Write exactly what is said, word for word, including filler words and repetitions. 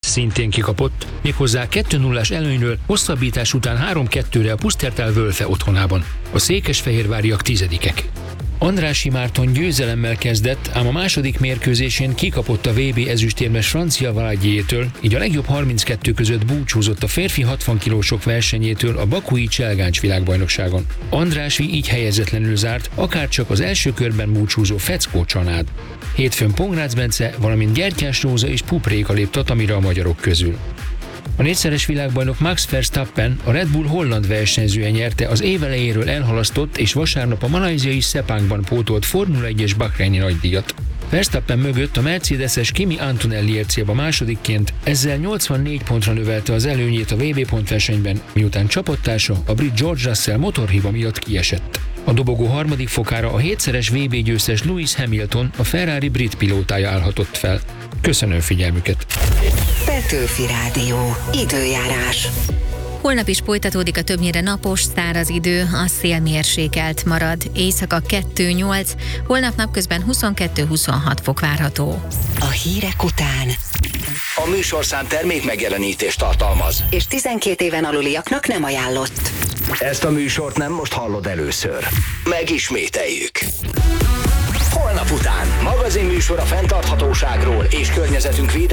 szintén kikapott, méghozzá kettő nullás előnyről hosszabbítás után három kettőre a Pusztertál Wölfe otthonában. A székesfehérváriak tizedikek. Andrássy Márton győzelemmel kezdett, ám a második mérkőzésén kikapott a vé bé ezüstérmes Francia Valadiétől, így a legjobb harminckettő között búcsúzott a férfi hatvan kilósok versenyétől a bakui Cselgáncs világbajnokságon. Andrássy így helyezetlenül zárt, akárcsak az első körben búcsúzó Feckó Csanád. Hétfőn Pongrácz Bence, valamint Gyertyás Róza és Pup Réka lép Tatamira a magyarok közül. A négyszeres világbajnok Max Verstappen, a Red Bull holland versenyzője nyerte az év elejéről elhalasztott és vasárnap a malajziai Sepangban pótolt Formula egyes bahreini nagydíjat. Verstappen mögött a mercedeses Kimi Antonelli ért célba másodikként, ezzel nyolcvannégy pontra növelte az előnyét a vé bé pontversenyben, miután csapattársa, a brit George Russell motorhiba miatt kiesett. A dobogó harmadik fokára a hétszeres vé bé győztes Lewis Hamilton, a Ferrari brit pilótája állhatott fel. Köszönöm figyelmüket! Petőfi Rádió. Időjárás. Holnap is folytatódik a többnyire napos, száraz idő, a szél mérsékelt marad, éjszaka kettő nyolc, holnap napközben huszonkettő huszonhat fok várható. A hírek után A műsorszám termék megjelenítést tartalmaz, és tizenkét éven aluliaknak nem ajánlott. Ezt a műsort nem most hallod először. Megismételjük. Holnap után magazinműsor a fenntarthatóságról és környezetünk védelméről.